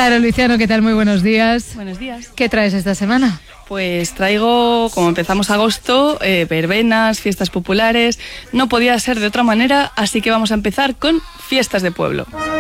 Charo Luciano, ¿qué tal? Muy buenos días. Buenos días. ¿Qué traes esta semana? Pues traigo, como empezamos agosto, verbenas, fiestas populares. No podía ser de otra manera, así que vamos a empezar con fiestas de pueblo.